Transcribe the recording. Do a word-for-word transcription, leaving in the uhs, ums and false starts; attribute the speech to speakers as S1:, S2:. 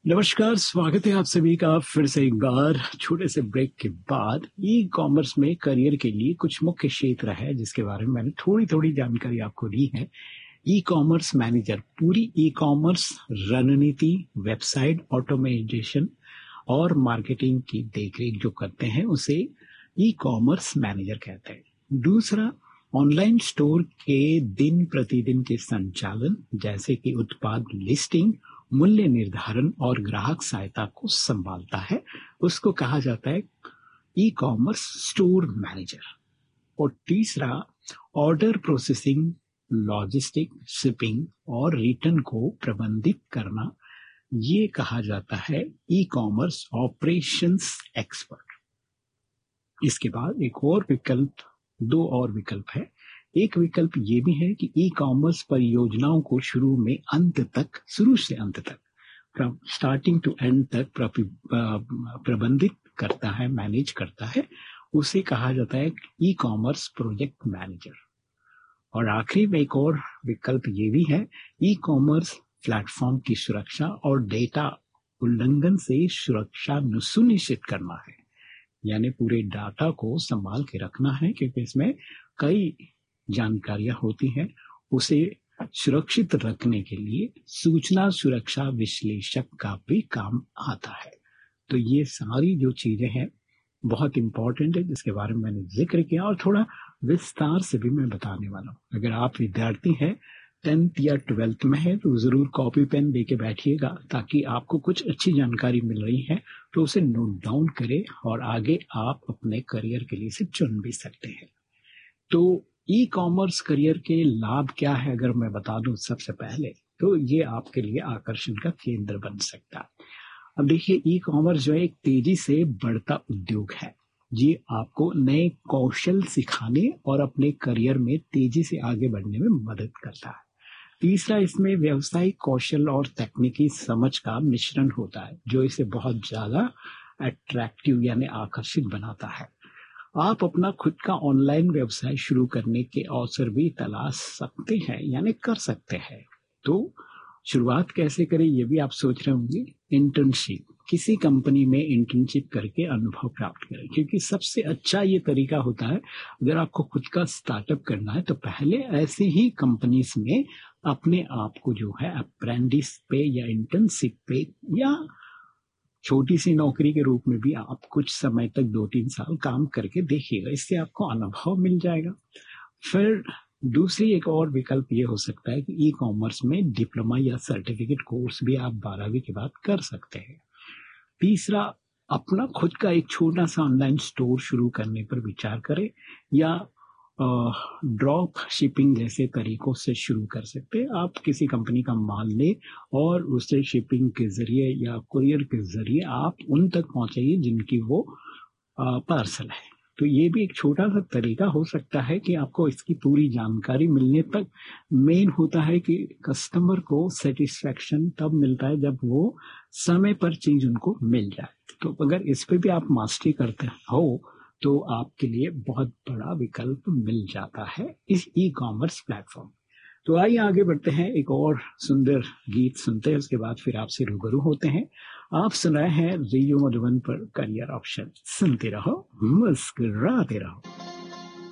S1: नमस्कार, स्वागत है आप सभी का फिर से एक बार छोटे से ब्रेक के बाद। ई कॉमर्स में करियर के लिए कुछ मुख्य क्षेत्र है जिसके बारे में मैंने थोड़ी थोड़ी जानकारी आपको दी है। ई कॉमर्स मैनेजर पूरी ई कॉमर्स रणनीति, वेबसाइट ऑटोमेशन और मार्केटिंग की देखरेख जो करते हैं उसे ई कॉमर्स मैनेजर कहते हैं। दूसरा, ऑनलाइन स्टोर के दिन प्रतिदिन के संचालन जैसे कि उत्पाद लिस्टिंग, मूल्य निर्धारण और ग्राहक सहायता को संभालता है, उसको कहा जाता है ई कॉमर्स स्टोर मैनेजर। और तीसरा, ऑर्डर प्रोसेसिंग, लॉजिस्टिक, शिपिंग और रिटर्न को प्रबंधित करना, ये कहा जाता है ई कॉमर्स ऑपरेशंस एक्सपर्ट। इसके बाद एक और विकल्प, दो और विकल्प है। एक विकल्प ये भी है कि ई कॉमर्स परियोजनाओं को शुरू में अंत तक, शुरू से अंत तक, स्टार्टिंग टू एंड तक प्रबंधित करता है, मैनेज करता है, उसे कहा जाता है ई कॉमर्स प्रोजेक्ट मैनेजर। और आखिरी में एक और विकल्प ये भी है, ई कॉमर्स प्लेटफॉर्म की सुरक्षा और डेटा उल्लंघन से सुरक्षा सुनिश्चित करना है, यानी पूरे डाटा को संभाल के रखना है, क्योंकि इसमें कई जानकारियां होती हैं। उसे सुरक्षित रखने के लिए सूचना सुरक्षा विश्लेषक का भी काम आता है। तो ये सारी जो चीजें हैं बहुत इंपॉर्टेंट है, जिसके बारे में मैंने जिक्र किया और थोड़ा विस्तार से भी मैं बताने वाला हूँ। अगर आप विद्यार्थी हैं, टेंथ या ट्वेल्थ में है, तो जरूर कॉपी पेन लेके बैठिएगा, ताकि आपको कुछ अच्छी जानकारी मिल रही है तो उसे नोट डाउन करें और आगे आप अपने करियर के लिए से चुन भी सकते हैं। तो ई कॉमर्स करियर के लाभ क्या है अगर मैं बता दूं सबसे पहले, तो ये आपके लिए आकर्षण का केंद्र बन सकता है। अब देखिए, ई कॉमर्स जो है एक तेजी से बढ़ता उद्योग है। ये आपको नए कौशल सिखाने और अपने करियर में तेजी से आगे बढ़ने में मदद करता है। तीसरा, इसमें व्यावसायिक कौशल और तकनीकी समझ का मिश्रण होता है, जो इसे बहुत ज्यादा अट्रैक्टिव यानी आकर्षित बनाता है। आप अपना खुद का ऑनलाइन व्यवसाय शुरू करने के अवसर भी तलाश सकते हैं, यानी कर सकते हैं। तो शुरुआत कैसे करें ये भी आप सोच रहे होंगे। इंटर्नशिप, किसी कंपनी में इंटर्नशिप करके अनुभव प्राप्त करें, क्योंकि सबसे अच्छा ये तरीका होता है। अगर आपको खुद का स्टार्टअप करना है तो पहले ऐसे ही कंपनीज में अपने आप को जो है अप्रेंटिस पे या इंटर्नशिप पे या छोटी सी नौकरी के रूप में भी आप कुछ समय तक दो तीन साल काम करके देखिएगा, इससे आपको अनुभव मिल जाएगा। फिर दूसरी एक और विकल्प ये हो सकता है कि ई कॉमर्स में डिप्लोमा या सर्टिफिकेट कोर्स भी आप बारहवीं के बाद कर सकते हैं। तीसरा, अपना खुद का एक छोटा सा ऑनलाइन स्टोर शुरू करने पर विचार करें, या ड्रॉप शिपिंग जैसे तरीकों से शुरू कर सकते हैं। आप किसी कंपनी का माल ले और उसे शिपिंग के जरिए या कुरियर के जरिए आप उन तक पहुंचाइए जिनकी वो पार्सल है। तो ये भी एक छोटा सा तरीका हो सकता है कि आपको इसकी पूरी जानकारी मिलने तक। मेन होता है कि कस्टमर को सेटिस्फैक्शन तब मिलता है जब वो समय पर चीज उनको मिल जाए। तो अगर इस पे भी आप मास्टरी करते हो तो आपके लिए बहुत बड़ा विकल्प मिल जाता है इस ई कॉमर्स प्लेटफॉर्म। तो आइए आगे बढ़ते हैं, एक और सुंदर गीत सुनते हैं, उसके बाद फिर आपसे रूबरू होते हैं। आप सुन रहे हैं रेडियो मधुबन पर करियर ऑप्शन, सुनते रहो, मुस्कुराते रहो।